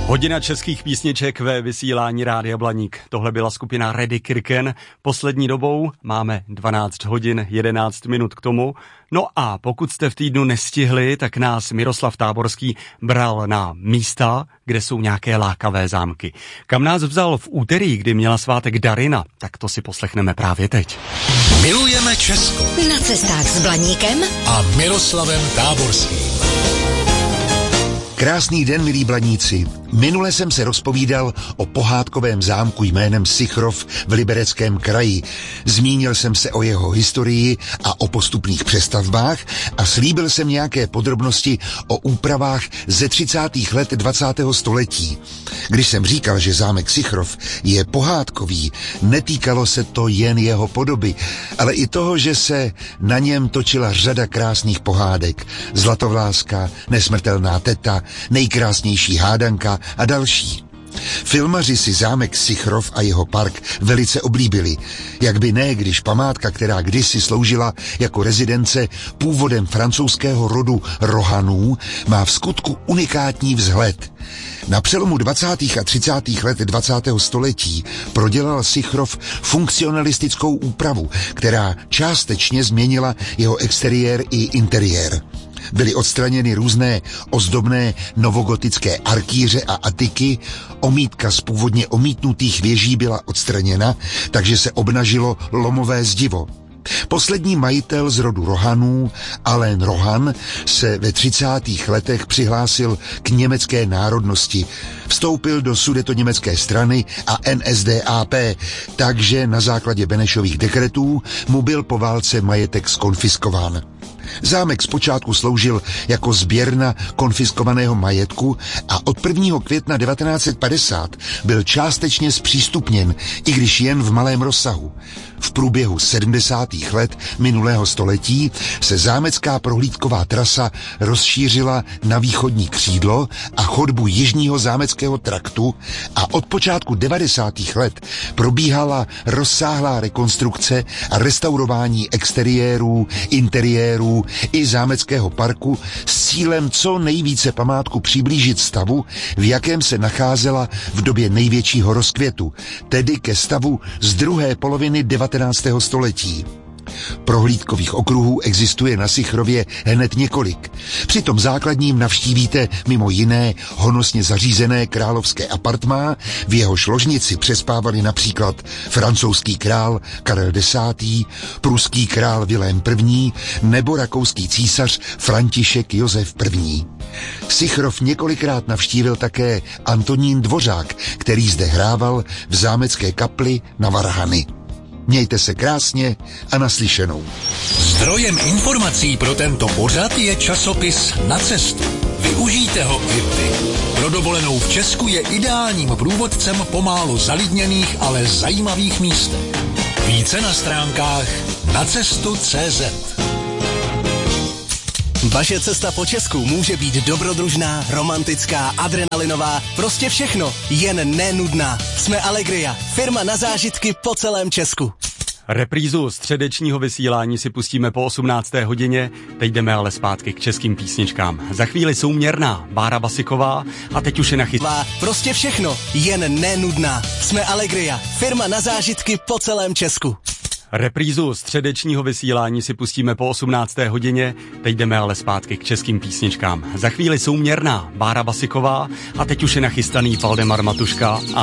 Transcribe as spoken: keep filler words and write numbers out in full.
Hodina českých písniček ve vysílání Rádia Blaník. Tohle byla skupina Ready Kirken. Poslední dobou máme dvanáct hodin jedenáct minut k tomu. No a pokud jste v týdnu nestihli, tak nás Miroslav Táborský bral na místa, kde jsou nějaké lákavé zámky. Kam nás vzal v úterý, kdy měla svátek Darina, tak to si poslechneme právě teď. Milujeme Česko. Na cestách s Blaníkem a Miroslavem Táborským. Krásný den, milí blaníci. Minule jsem se rozpovídal o pohádkovém zámku jménem Sichrov v Libereckém kraji. Zmínil jsem se o jeho historii a o postupných přestavbách a slíbil jsem nějaké podrobnosti o úpravách ze třicátých let dvacátého století. Když jsem říkal, že zámek Sichrov je pohádkový, netýkalo se to jen jeho podoby, ale i toho, že se na něm točila řada krásných pohádek. Zlatovláska, Nesmrtelná teta, Nejkrásnější hádanka a další. Filmaři si zámek Sichrov a jeho park velice oblíbili. Jak by ne, když památka, která kdysi sloužila jako rezidence původem francouzského rodu Rohanů, má v skutku unikátní vzhled. Na přelomu dvacátých a třicátých let dvacátého století prodělal Sichrov funkcionalistickou úpravu, která částečně změnila jeho exteriér i interiér. Byly odstraněny různé ozdobné novogotické arkýře a atiky, omítka z původně omítnutých věží byla odstraněna, takže se obnažilo lomové zdivo. Poslední majitel z rodu Rohanů, Alain Rohan, se ve třicátých letech přihlásil k německé národnosti. Vstoupil do sudetoněmecké strany a N S D A P, takže na základě Benešových dekretů mu byl po válce majetek zkonfiskován. Zámek zpočátku sloužil jako sběrna konfiskovaného majetku a od prvního května devatenáct set padesát byl částečně zpřístupněn, i když jen v malém rozsahu. V průběhu sedmdesátých let minulého století se zámecká prohlídková trasa rozšířila na východní křídlo a chodbu jižního zámeckého traktu a od počátku devadesátých let probíhala rozsáhlá rekonstrukce a restaurování exteriérů, interiérů i zámeckého parku s cílem co nejvíce památku přiblížit stavu, v jakém se nacházela v době největšího rozkvětu, tedy ke stavu z druhé poloviny devatenáctého století. Prohlídkových okruhů existuje na Sichrově hned několik. Při tom základním navštívíte mimo jiné honosně zařízené královské apartmá, v jehož ložnici přespávali například francouzský král Karel desátý, pruský král Vilém první nebo rakouský císař František Josef první. Sichrov několikrát navštívil také Antonín Dvořák, který zde hrával v zámecké kapli na varhany. Mějte se krásně a naslyšenou. Zdrojem informací pro tento pořad je časopis Na cestu. Využijte ho i vy. Pro dovolenou v Česku je ideálním průvodcem po málo zalidněných, ale zajímavých místech. Více na stránkách nacestu tečka cé zet. Vaše cesta po Česku může být dobrodružná, romantická, adrenalinová, prostě všechno, jen nenudná. Jsme Allegria, firma na zážitky po celém Česku. Reprízu středečního vysílání si pustíme po osmnácté hodině, teď jdeme ale zpátky k českým písničkám. Za chvíli Souměrná, Bára Basiková a teď už je nachytá. Prostě všechno, jen nenudná. Jsme Allegria, firma na zážitky po celém Česku. Reprízu středečního vysílání si pustíme po osmnácté hodině, teď jdeme ale zpátky k českým písničkám. Za chvíli Souměrná, Bára Basiková a teď už je nachystaný Valdemar Matuška a